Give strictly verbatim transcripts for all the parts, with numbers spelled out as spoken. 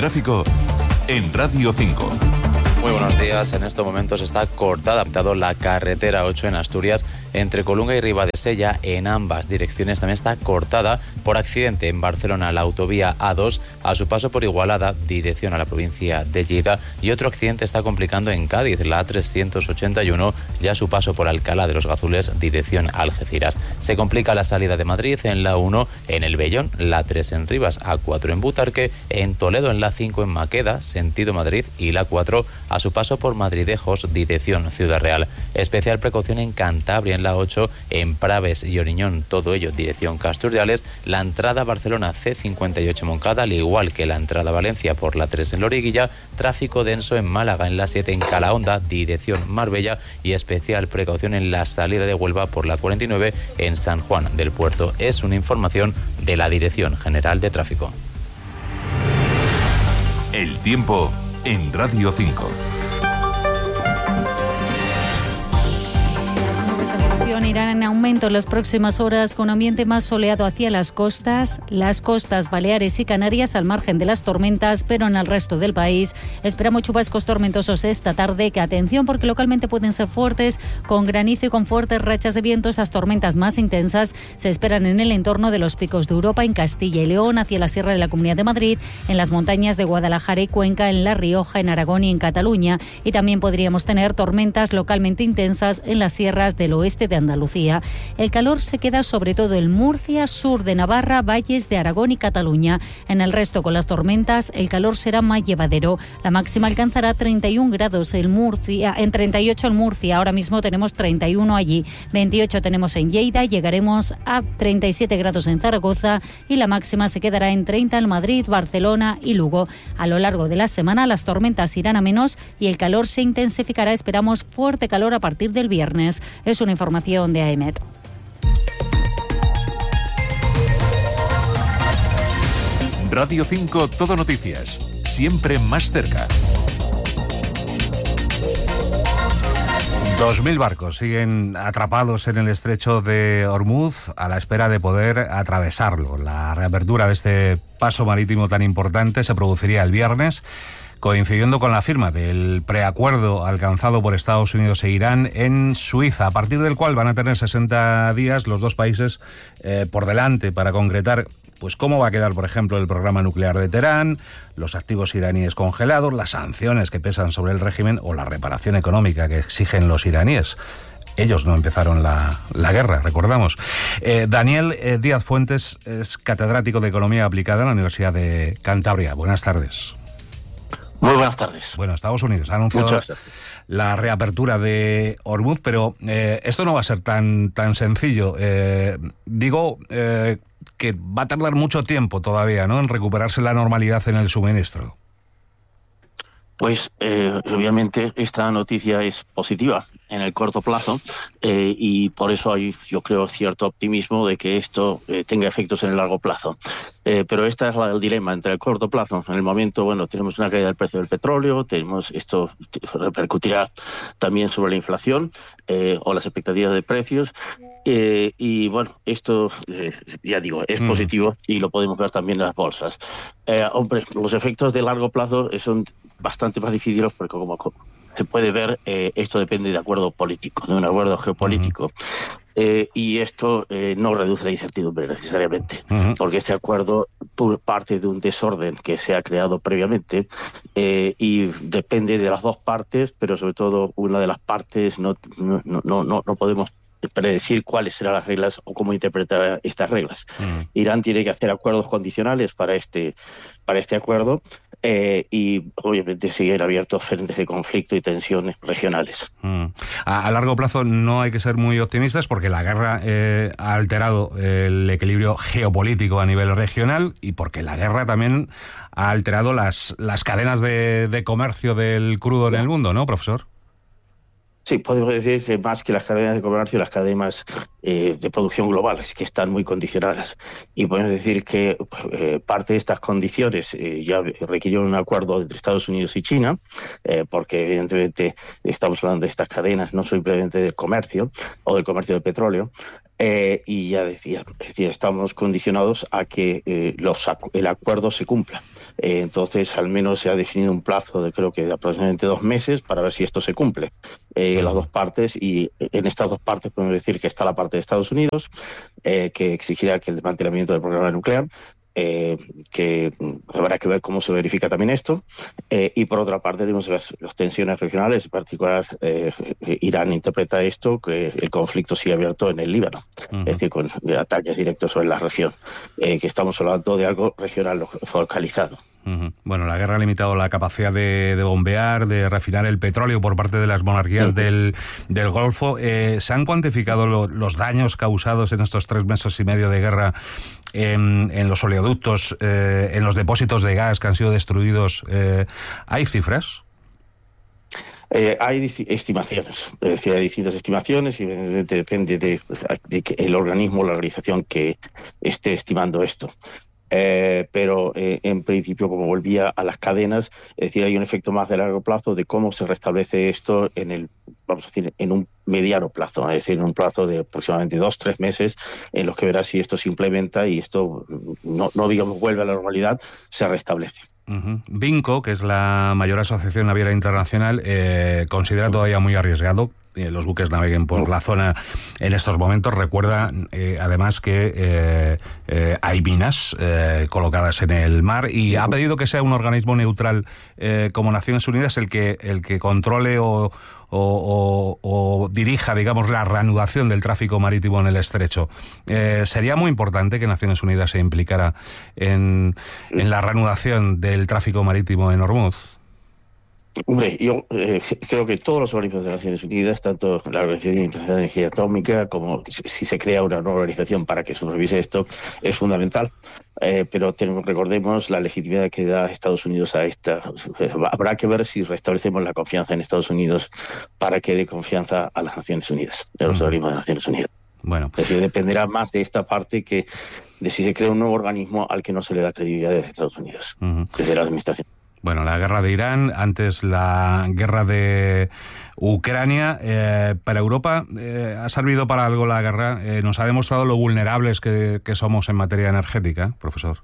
tráfico en Radio cinco. Muy buenos días. En estos momentos está cortada, adaptado la carretera ocho en Asturias, entre Colunga y Ribadesella, en ambas direcciones. También está cortada por accidente en Barcelona la autovía A dos, a su paso por Igualada, dirección a la provincia de Lleida. Y otro accidente está complicando en Cádiz, la A trescientos ochenta y uno, ya a su paso por Alcalá de los Gazules, dirección a Algeciras. Se complica la salida de Madrid en la uno, en El Vellón, la tres en Rivas, A cuatro en Butarque, en Toledo en la cinco en Maqueda, sentido Madrid, y la cuatro a su paso por Madridejos, dirección Ciudad Real. Especial precaución en Cantabria en la ocho, en Praves y Oriñón, todo ello dirección Casturdiales. La entrada a Barcelona C cincuenta y ocho Moncada, al igual que la entrada a Valencia por la tres en Loriguilla. Tráfico denso en Málaga en la siete, en Calahonda, dirección Marbella, y especial precaución en la salida de Huelva por la cuarenta y nueve en San Juan del Puerto. Es una información de la Dirección General de Tráfico. El tiempo en Radio cinco. Irán en aumento en las próximas horas, con ambiente más soleado hacia las costas, las costas Baleares y Canarias al margen de las tormentas, pero en el resto del país esperamos chubascos tormentosos esta tarde, que atención porque localmente pueden ser fuertes, con granizo y con fuertes rachas de viento. Esas tormentas más intensas se esperan en el entorno de los picos de Europa, en Castilla y León, hacia la Sierra de la Comunidad de Madrid, en las montañas de Guadalajara y Cuenca, en La Rioja, en Aragón y en Cataluña, y también podríamos tener tormentas localmente intensas en las sierras del oeste de Andalucía. El calor se queda sobre todo en Murcia, sur de Navarra, valles de Aragón y Cataluña. En el resto, con las tormentas, el calor será más llevadero. La máxima alcanzará treinta y un grados en Murcia, en treinta y ocho en Murcia. Ahora mismo tenemos treinta y uno allí. veintiocho tenemos en Lleida, llegaremos a treinta y siete grados en Zaragoza, y la máxima se quedará en treinta en Madrid, Barcelona y Lugo. A lo largo de la semana las tormentas irán a menos y el calor se intensificará. Esperamos fuerte calor a partir del viernes. Es una información de A E M E T. Radio cinco, Todo Noticias, siempre más cerca. Dos mil barcos siguen atrapados en el estrecho de Hormuz a la espera de poder atravesarlo. La reapertura de este paso marítimo tan importante se produciría el viernes, coincidiendo con la firma del preacuerdo alcanzado por Estados Unidos e Irán en Suiza, a partir del cual van a tener sesenta días los dos países eh, por delante para concretar pues cómo va a quedar, por ejemplo, el programa nuclear de Teherán, los activos iraníes congelados, las sanciones que pesan sobre el régimen o la reparación económica que exigen los iraníes. Ellos no empezaron la, la guerra, recordamos. Eh, Daniel eh, Díaz Fuentes es catedrático de Economía Aplicada en la Universidad de Cantabria. Buenas tardes. Muy buenas tardes. Bueno, Estados Unidos ha anunciado la reapertura de Hormuz, pero eh, esto no va a ser tan, tan sencillo. Eh, digo eh, que va a tardar mucho tiempo todavía, ¿no?, en recuperarse la normalidad en el suministro. Pues eh, obviamente esta noticia es positiva en el corto plazo eh, y por eso hay, yo creo, cierto optimismo de que esto eh, tenga efectos en el largo plazo. Eh, pero este es la, el dilema entre el corto plazo. En el momento, bueno, tenemos una caída del precio del petróleo, tenemos esto repercutirá también sobre la inflación eh, o las expectativas de precios. Eh, y bueno, esto, eh, ya digo, es mm. positivo y lo podemos ver también en las bolsas. Eh, hombre, los efectos de largo plazo son bastante más difíciles porque, como se puede ver, eh, esto depende de acuerdo político, de un acuerdo geopolítico. Mm. Eh, y esto eh, no reduce la incertidumbre necesariamente, uh-huh. porque este acuerdo parte de un desorden que se ha creado previamente eh, y depende de las dos partes, pero sobre todo una de las partes no, no, no, no, no podemos predecir cuáles serán las reglas o cómo interpretar estas reglas. Uh-huh. Irán tiene que hacer acuerdos condicionales para este, para este acuerdo eh, y obviamente siguen abiertos frentes de conflicto y tensiones regionales. Uh-huh. A, a largo plazo no hay que ser muy optimistas porque la guerra eh, ha alterado el equilibrio geopolítico a nivel regional y porque la guerra también ha alterado las, las cadenas de, de comercio del crudo en el mundo, ¿no, profesor? Sí, podemos decir que más que las cadenas de comercio, las cadenas eh, de producción globales, que están muy condicionadas. Y podemos decir que eh, parte de estas condiciones eh, ya requirieron un acuerdo entre Estados Unidos y China, eh, porque evidentemente estamos hablando de estas cadenas, no simplemente del comercio o del comercio del petróleo. Eh, y ya decía, es decir, estamos condicionados a que eh, los, el acuerdo se cumpla. Eh, entonces, al menos se ha definido un plazo de creo que de aproximadamente dos meses para ver si esto se cumple. Eh, las dos partes, y en estas dos partes podemos decir que está la parte de Estados Unidos, eh, que exigirá que el desmantelamiento del programa nuclear, Eh, que habrá que ver cómo se verifica también esto, eh, y por otra parte tenemos las, las tensiones regionales, en particular eh, Irán interpreta esto, que el conflicto sigue abierto en el Líbano, uh-huh. es decir, con ataques directos sobre la región, eh, que estamos hablando de algo regional focalizado. Uh-huh. Bueno, la guerra ha limitado la capacidad de, de bombear, de refinar el petróleo por parte de las monarquías uh-huh. del, del Golfo. Eh, ¿Se han cuantificado lo, los daños causados en estos tres meses y medio de guerra en, en los oleoductos, eh, en los depósitos de gas que han sido destruidos? Eh, ¿Hay cifras? Eh, hay estimaciones, es decir, hay distintas estimaciones y depende de, de que el organismo, la organización que esté estimando esto. Eh, pero eh, en principio, como volvía a las cadenas, es decir, hay un efecto más de largo plazo de cómo se restablece esto en el, vamos a decir, en un mediano plazo, es decir, en un plazo de aproximadamente dos, tres meses, en los que verás si esto se implementa y esto no, no digamos vuelve a la normalidad, se restablece. Uh-huh. Vinco, que es la mayor asociación naviera internacional, eh, considera todavía muy arriesgado que los buques naveguen por la zona en estos momentos. Recuerda eh, además que eh, eh, hay minas eh, colocadas en el mar, y ha pedido que sea un organismo neutral eh, como Naciones Unidas el que el que controle o, o, o, o dirija, digamos, la reanudación del tráfico marítimo en el estrecho. Eh, sería muy importante que Naciones Unidas se implicara en, en la reanudación del tráfico marítimo en Hormuz. Hombre, yo eh, creo que todos los organismos de Naciones Unidas, tanto la Organización Internacional de Energía Atómica como si se crea una nueva organización para que supervise esto, es fundamental. Eh, pero tenemos, recordemos la legitimidad que da Estados Unidos a esta. Habrá que ver si restablecemos la confianza en Estados Unidos para que dé confianza a las Naciones Unidas, a los uh-huh. organismos de Naciones Unidas. Bueno. Es decir, dependerá más de esta parte que de si se crea un nuevo organismo al que no se le da credibilidad desde Estados Unidos, uh-huh. desde la administración. Bueno, la guerra de Irán, antes la guerra de Ucrania. Eh, para Europa, eh, ¿ha servido para algo la guerra? Eh, ¿Nos ha demostrado lo vulnerables que, que somos en materia energética, profesor?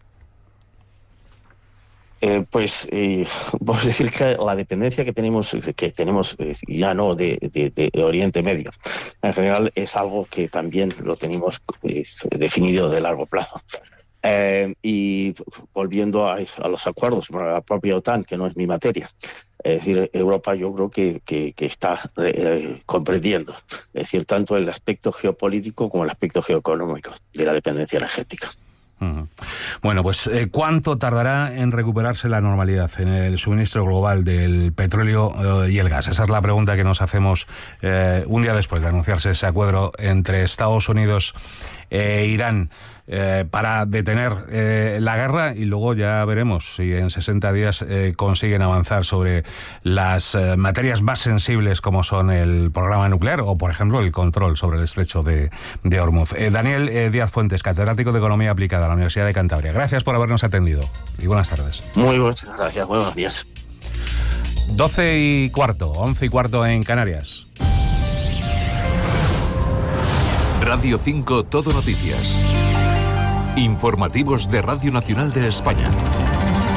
Eh, pues eh, vamos a decir que la dependencia que tenemos, que tenemos eh, ya no de, de, de Oriente Medio, en general es algo que también lo tenemos eh, definido de largo plazo. Eh, y volviendo a, a los acuerdos, a la propia OTAN, que no es mi materia, es decir, Europa yo creo que, que, que está eh, comprendiendo, es decir, tanto el aspecto geopolítico como el aspecto geoeconómico de la dependencia energética. Uh-huh. Bueno, pues eh, ¿cuánto tardará en recuperarse la normalidad en el suministro global del petróleo eh, y el gas? Esa es la pregunta que nos hacemos eh, un día después de anunciarse ese acuerdo entre Estados Unidos e Irán eh, para detener eh, la guerra, y luego ya veremos si en sesenta días eh, consiguen avanzar sobre las eh, materias más sensibles como son el programa nuclear o, por ejemplo, el control sobre el estrecho de, de Hormuz. Eh, Daniel eh, Díaz Fuentes, catedrático de Economía Aplicada a la Universidad de Cantabria. Gracias por habernos atendido y buenas tardes. Muy buenas gracias, buenos días. doce y cuarto, once y cuarto en Canarias. Radio cinco Todo Noticias. Informativos de Radio Nacional de España.